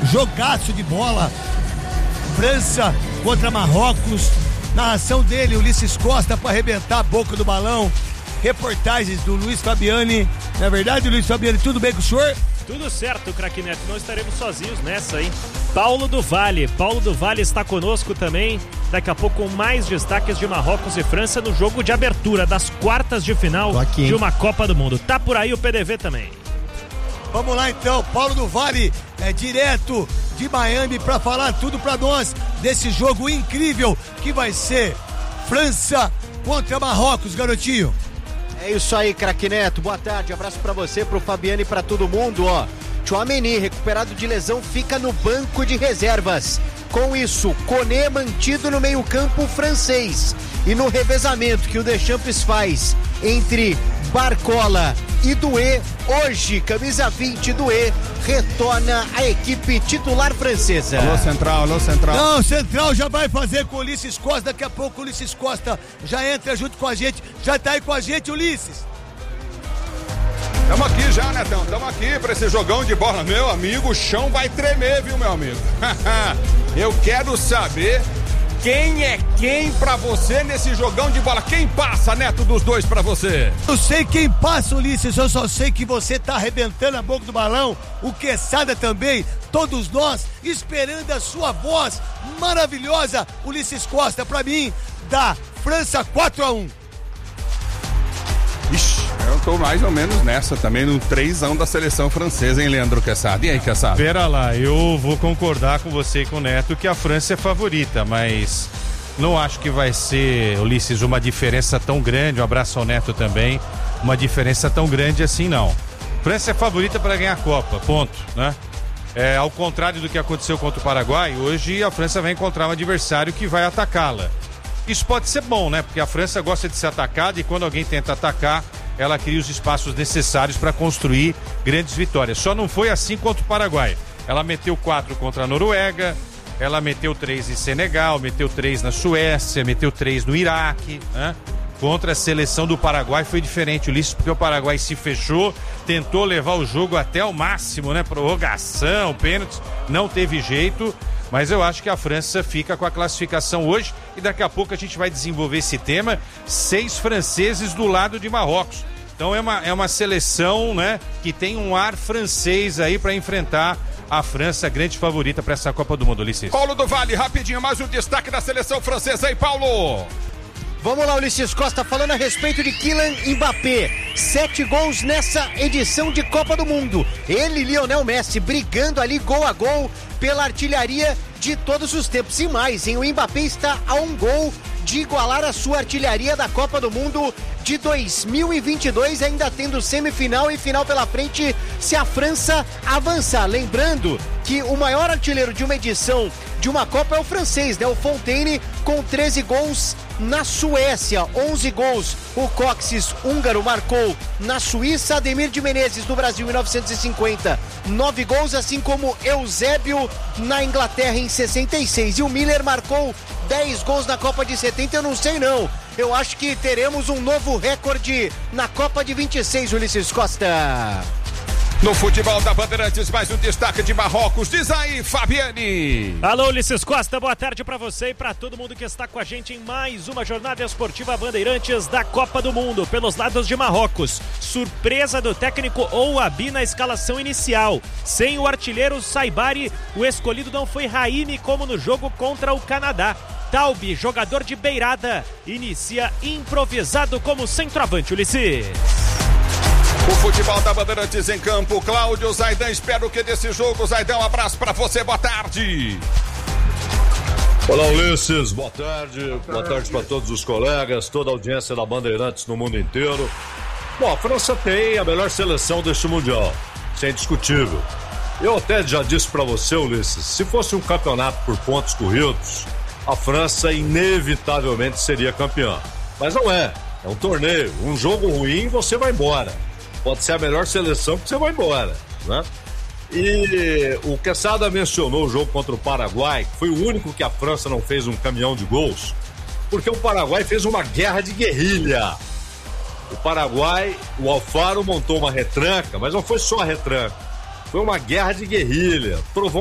jogaço de bola. França contra Marrocos. Narração dele, Ulisses Costa, para arrebentar a boca do balão. Reportagens do Luiz Fabiani. Não é verdade, Luiz Fabiani? Tudo bem com o senhor? Tudo certo, craque Neto. Não estaremos sozinhos nessa, hein? Paulo do Vale está conosco também. Daqui a pouco mais destaques de Marrocos e França no jogo de abertura das quartas de final de uma Copa do Mundo. Tá por aí o PDV também. Vamos lá então, Paulo do Vale direto de Miami para falar tudo para nós desse jogo incrível que vai ser França contra Marrocos, garotinho. É isso aí, craque Neto. Boa tarde, abraço pra você, pro Fabiano e pra todo mundo, ó. Tchouaméni, recuperado de lesão, fica no banco de reservas. Com isso, Koné mantido no meio-campo francês. E no revezamento que o Deschamps faz entre Barcola e Doué, hoje, camisa 20, Doué retorna à equipe titular francesa. Alô, Central. Não, Central já vai fazer com o Ulisses Costa. Daqui a pouco o Ulisses Costa já entra junto com a gente. Já tá aí com a gente, Ulisses. Tamo aqui já, Netão. Tamo aqui pra esse jogão de bola. Meu amigo, o chão vai tremer, viu, meu amigo? Eu quero saber quem é quem pra você nesse jogão de bola. Quem passa, Neto, dos dois pra você? Eu sei quem passa, Ulisses. Eu só sei que você tá arrebentando a boca do balão. O Quesada também. Todos nós esperando a sua voz maravilhosa. Ulisses Costa, pra mim, da França 4-1. Ixi, eu tô mais ou menos nessa também, no 3-1 da seleção francesa, hein, Leandro Quesada? E aí, Quesada? Pera lá, eu vou concordar com você e com o Neto que a França é favorita, mas não acho que vai ser, Ulisses, uma diferença tão grande, um abraço ao Neto também, uma diferença tão grande assim não. França é favorita para ganhar a Copa, ponto, né? Ao contrário do que aconteceu contra o Paraguai, hoje a França vai encontrar um adversário que vai atacá-la. Isso pode ser bom, né? Porque a França gosta de ser atacada e quando alguém tenta atacar, ela cria os espaços necessários para construir grandes vitórias. Só não foi assim contra o Paraguai. Ela meteu 4 contra a Noruega, ela meteu 3 em Senegal, meteu 3 na Suécia, meteu 3 no Iraque, né? Contra a seleção do Paraguai foi diferente, Ulisses, porque o Paraguai se fechou, tentou levar o jogo até o máximo, né? Prorrogação, pênaltis, não teve jeito. Mas eu acho que a França fica com a classificação hoje e daqui a pouco a gente vai desenvolver esse tema. 6 franceses do lado de Marrocos. Então é uma seleção, né, que tem um ar francês aí para enfrentar a França, grande favorita para essa Copa do Mundo, Ulisses. Paulo do Vale, rapidinho, mais um destaque da seleção francesa aí, Paulo. Vamos lá, Ulisses Costa, falando a respeito de Kylian Mbappé. 7 gols nessa edição de Copa do Mundo. Ele e Lionel Messi brigando ali gol a gol pela artilharia de todos os tempos. E mais, hein? O Mbappé está a 1 gol de igualar a sua artilharia da Copa do Mundo de 2022, ainda tendo semifinal e final pela frente se a França avançar. Lembrando que o maior artilheiro de uma edição de uma Copa é o francês, né? O Fontaine, com 13 gols na Suécia, 11 gols o Coxes húngaro marcou na Suíça, Ademir de Menezes no Brasil em 1950, 9 gols, assim como Eusébio na Inglaterra em 66, e o Miller marcou 10 gols na Copa de 70, eu não sei não, eu acho que teremos um novo recorde na Copa de 26, Ulisses Costa. No futebol da Bandeirantes, mais um destaque de Marrocos. Diz aí, Fabiani. Alô, Ulisses Costa, boa tarde pra você e pra todo mundo que está com a gente em mais uma jornada esportiva Bandeirantes da Copa do Mundo. Pelos lados de Marrocos, surpresa do técnico Ouabi na escalação inicial. Sem o artilheiro Saibari, o escolhido não foi Raimi como no jogo contra o Canadá. Taubi, jogador de beirada, inicia improvisado como centroavante, Ulisses. O futebol da Bandeirantes em campo, Cláudio Zaidan, espero que desse jogo, Zaidan, um abraço pra você, boa tarde. Olá, Ulisses, boa tarde para todos os colegas, toda a audiência da Bandeirantes no mundo inteiro. Bom, a França tem a melhor seleção deste Mundial, isso é indiscutível. Eu até já disse para você, Ulisses, se fosse um campeonato por pontos corridos, a França inevitavelmente seria campeã. Mas não é um torneio, um jogo ruim você vai embora. Pode ser a melhor seleção que você vai embora, né? E o Quesada mencionou o jogo contra o Paraguai, que foi o único que a França não fez um caminhão de gols, porque o Paraguai fez uma guerra de guerrilha. O Paraguai, o Alfaro montou uma retranca, mas não foi só a retranca, foi uma guerra de guerrilha, provou